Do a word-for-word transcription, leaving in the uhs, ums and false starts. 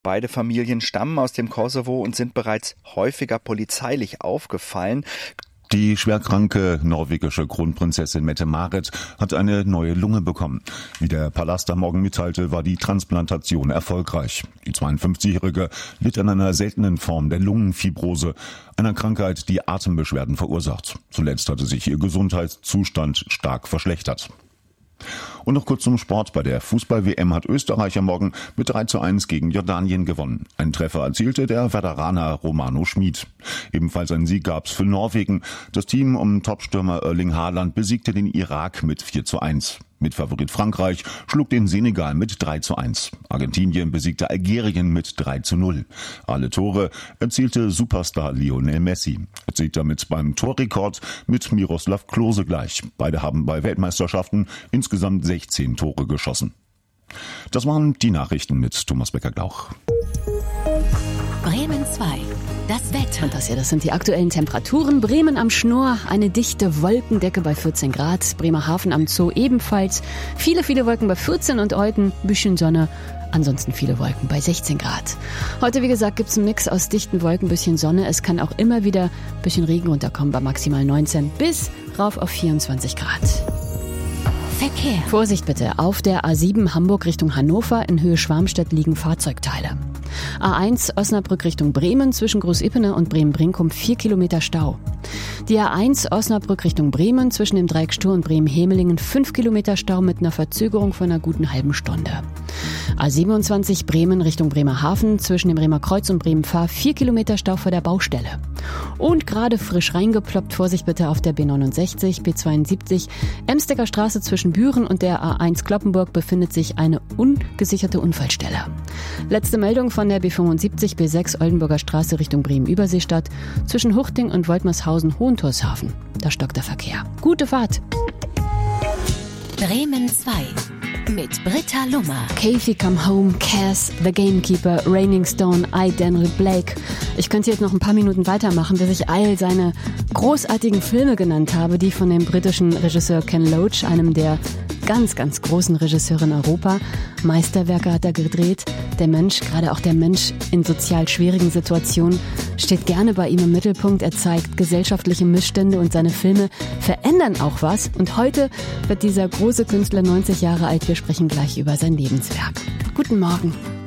Beide Familien stammen aus dem Kosovo und sind bereits häufiger polizeilich aufgefallen. Die schwerkranke norwegische Kronprinzessin Mette-Marit hat eine neue Lunge bekommen. Wie der Palast am Morgen mitteilte, war die Transplantation erfolgreich. Die zweiundfünfzigjährige litt an einer seltenen Form der Lungenfibrose, einer Krankheit, die Atembeschwerden verursacht. Zuletzt hatte sich ihr Gesundheitszustand stark verschlechtert. Und noch kurz zum Sport. Bei der Fußball-W M hat Österreich am Morgen mit drei zu eins gegen Jordanien gewonnen. Einen Treffer erzielte der Veteraner Romano Schmid. Ebenfalls einen Sieg gab's für Norwegen. Das Team um Topstürmer Erling Haaland besiegte den Irak mit vier zu eins. Mitfavorit Frankreich schlug den Senegal mit drei zu eins. Argentinien besiegte Algerien mit drei zu null. Alle Tore erzielte Superstar Lionel Messi. Er zieht damit beim Torrekord mit Miroslav Klose gleich. Beide haben bei Weltmeisterschaften insgesamt sechzehn Tore geschossen. Das waren die Nachrichten mit Thomas Becker-Glauch. Bremen zwei. Das Wetter. Und das hier, das sind die aktuellen Temperaturen. Bremen am Schnurr, eine dichte Wolkendecke bei vierzehn Grad. Bremerhaven am Zoo ebenfalls. Viele, viele Wolken bei vierzehn und Euten. Bisschen Sonne. Ansonsten viele Wolken bei sechzehn Grad. Heute, wie gesagt, gibt es einen Mix aus dichten Wolken, bisschen Sonne. Es kann auch immer wieder ein bisschen Regen runterkommen bei maximal neunzehn bis rauf auf vierundzwanzig Grad. Verkehr. Vorsicht bitte, auf der A sieben Hamburg Richtung Hannover in Höhe Schwarmstedt liegen Fahrzeugteile. A eins Osnabrück Richtung Bremen zwischen Großippene und Bremen-Brinkum vier Kilometer Stau. Die A eins Osnabrück Richtung Bremen zwischen dem Dreieck Stur und Bremen-Hemelingen fünf Kilometer Stau mit einer Verzögerung von einer guten halben Stunde. A siebenundzwanzig Bremen Richtung Bremerhaven zwischen dem Bremer Kreuz und Bremen-Fahr vier Kilometer Stau vor der Baustelle. Und gerade frisch reingeploppt, Vorsicht bitte auf der B neunundsechzig, B zweiundsiebzig, Emstecker Straße zwischen Büren und der A eins Kloppenburg befindet sich eine ungesicherte Unfallstelle. Letzte Meldung von der B fünfundsiebzig, B sechs Oldenburger Straße Richtung Bremen-Überseestadt zwischen Huchting und Woltmershausen-Hohentorshafen. Da stockt der Verkehr. Gute Fahrt! Bremen zwei mit Britta Lummer. Kathy Come Home, Cass, The Gamekeeper, Raining Stone, I, Daniel Blake. Ich könnte jetzt noch ein paar Minuten weitermachen, bis ich all seine großartigen Filme genannt habe, die von dem britischen Regisseur Ken Loach, einem der ganz, ganz großen Regisseure in Europa. Meisterwerke hat er gedreht. Der Mensch, gerade auch der Mensch in sozial schwierigen Situationen, steht gerne bei ihm im Mittelpunkt. Er zeigt gesellschaftliche Missstände und seine Filme verändern auch was. Und heute wird dieser große Künstler neunzig Jahre alt. Wir sprechen gleich über sein Lebenswerk. Guten Morgen.